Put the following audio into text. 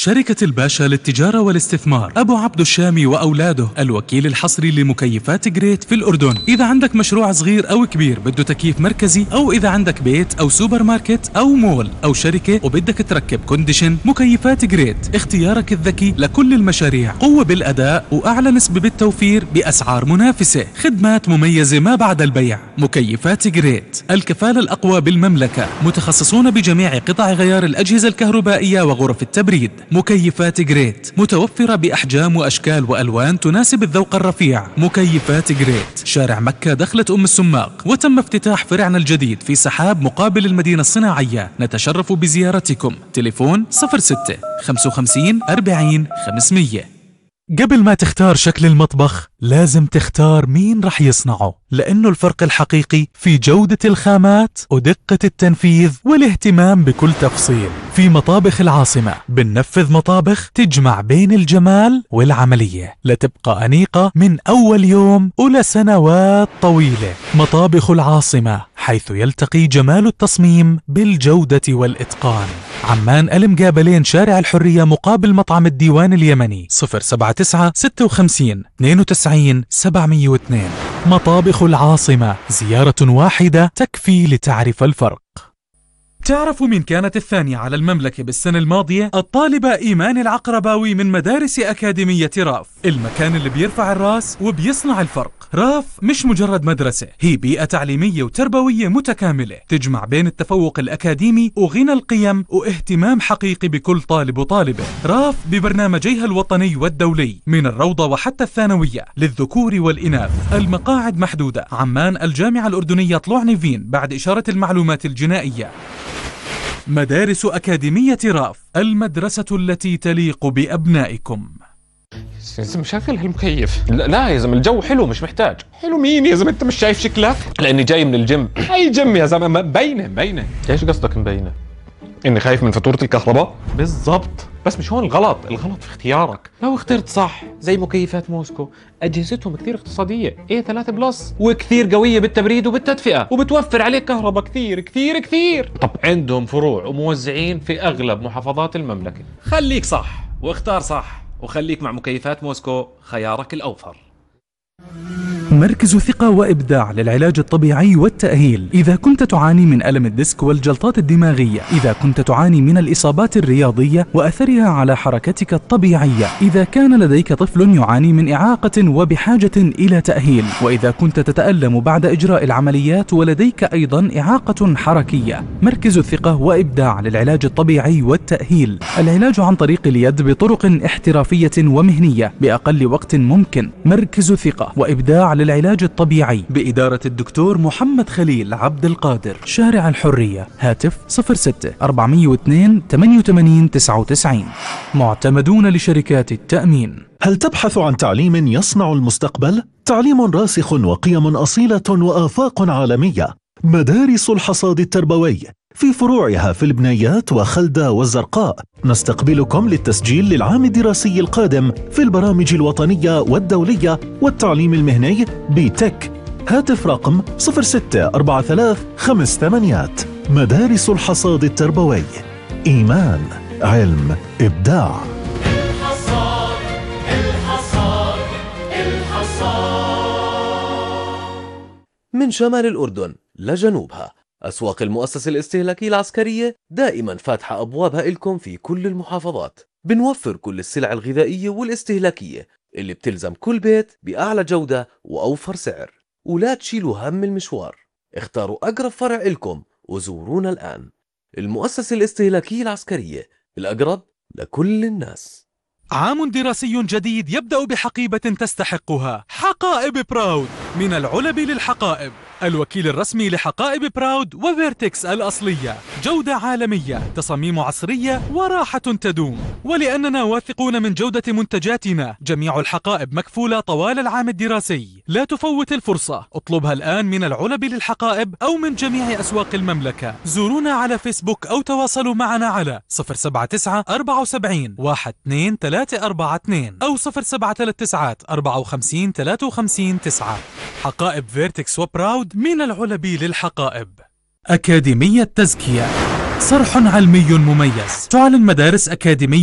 شركة الباشا للتجارة والاستثمار أبو عبد الشامي وأولاده الوكيل الحصري لمكيفات جريت في الأردن. إذا عندك مشروع صغير أو كبير بده تكييف مركزي، أو إذا عندك بيت أو سوبر ماركت أو مول أو شركة وبدك تركب كونديشن، مكيفات جريت اختيارك الذكي لكل المشاريع. قوة بالأداء وأعلى نسبة بالتوفير بأسعار منافسة، خدمات مميزة ما بعد البيع. مكيفات جريت الكفالة الأقوى بالمملكة، متخصصون بجميع قطع غيار الأجهزة الكهربائية وغرف التبريد. مكيفات جريت متوفرة بأحجام وأشكال وألوان تناسب الذوق الرفيع. مكيفات جريت شارع مكة دخلة أم السماق، وتم افتتاح فرعنا الجديد في سحاب مقابل المدينة الصناعية. نتشرف بزيارتكم. تليفون 06 55 40 500. قبل ما تختار شكل المطبخ لازم تختار مين رح يصنعه، لأنه الفرق الحقيقي في جودة الخامات ودقة التنفيذ والاهتمام بكل تفصيل. في مطابخ العاصمة بننفذ مطابخ تجمع بين الجمال والعملية لتبقى أنيقة من أول يوم ولسنوات طويلة. مطابخ العاصمة، حيث يلتقي جمال التصميم بالجودة والإتقان. عمان المقابلين شارع الحرية مقابل مطعم الديوان اليمني. 079 56 92 702. مطابخ العاصمة، زيارة واحدة تكفي لتعرف الفرق. تعرفوا مين كانت الثانية على المملكة بالسنة الماضية؟ الطالبة إيمان العقرباوي من مدارس أكاديمية راف، المكان اللي بيرفع الراس وبيصنع الفرق. راف مش مجرد مدرسة، هي بيئة تعليمية وتربوية متكاملة تجمع بين التفوق الأكاديمي وغنى القيم واهتمام حقيقي بكل طالب وطالبة. راف ببرنامجيها الوطني والدولي من الروضة وحتى الثانوية للذكور والإناث. المقاعد محدودة. عمان الجامعة الأردنية طلوع نيفين بعد إشارة المعلومات الجنائية. مدارس أكاديمية راف، المدرسة التي تليق بأبنائكم. يا زلمة شغل هالمكيف. لا يا زلمة الجو حلو، مش محتاج. حلو مين يا زلمة؟ انت مش شايف شكلك؟ لاني جاي من الجيم. اي جيم يا زلمة؟ مبينة. ايش قصدك مبينة؟ اني خايف من فاتورة الكهرباء؟ بالضبط، بس مش هون الغلط في اختيارك. لو اخترت صح زي مكيفات موسكو، اجهزتهم كثير اقتصادية، A3+ وكثير قوية بالتبريد وبالتدفئة، وبتوفر عليك كهرباء كثير. طب عندهم فروع وموزعين في اغلب محافظات المملكة. خليك صح واختار صح، وخليك مع مكيفات موسكو، خيارك الأوفر. مركز ثقة وإبداع للعلاج الطبيعي والتأهيل. إذا كنت تعاني من ألم الديسك والجلطات الدماغية، إذا كنت تعاني من الإصابات الرياضية وأثرها على حركتك الطبيعية، إذا كان لديك طفل يعاني من إعاقة وبحاجة إلى تأهيل، وإذا كنت تتألم بعد إجراء العمليات ولديك أيضا إعاقة حركية، مركز ثقة وإبداع للعلاج الطبيعي والتأهيل. العلاج عن طريق اليد بطرق احترافية ومهنية بأقل وقت ممكن. مركز ثقة وإبداع للعلاج الطبيعي بإدارة الدكتور محمد خليل عبد القادر، شارع الحرية. هاتف 06 402 88 99. معتمدون لشركات التأمين. هل تبحث عن تعليم يصنع المستقبل؟ تعليم راسخ وقيم أصيلة وآفاق عالمية. مدارس الحصاد التربوي في فروعها في البنيات وخلدة والزرقاء. نستقبلكم للتسجيل للعام الدراسي القادم في البرامج الوطنية والدولية والتعليم المهني بتك. هاتف رقم 064358. مدارس الحصاد التربوي، إيمان، علم، إبداع. من شمال الأردن لجنوبها، أسواق المؤسسة الاستهلاكية العسكرية دائما فاتحة أبوابها إلكم في كل المحافظات. بنوفر كل السلع الغذائية والاستهلاكية اللي بتلزم كل بيت بأعلى جودة وأوفر سعر. ولا تشيلوا هم المشوار، اختاروا أقرب فرع إلكم وزورونا الآن. المؤسسة الاستهلاكية العسكرية، الأقرب لكل الناس. عام دراسي جديد يبدأ بحقيبة تستحقها. حقائب براود، من العلب للحقائب، الوكيل الرسمي لحقائب براود وفيرتكس الأصلية. جودة عالمية، تصاميم عصرية وراحة تدوم. ولأننا واثقون من جودة منتجاتنا، جميع الحقائب مكفولة طوال العام الدراسي. لا تفوت الفرصة، اطلبها الآن من العلب للحقائب أو من جميع أسواق المملكة. زورونا على فيسبوك أو تواصلوا معنا على 079 74 12342 أو 0739 54 53 9. حقائب فيرتكس وبراود، من العلب للحقائب. أكاديمية تزكية، صرح علمي مميز. تعلن مدارس أكاديمية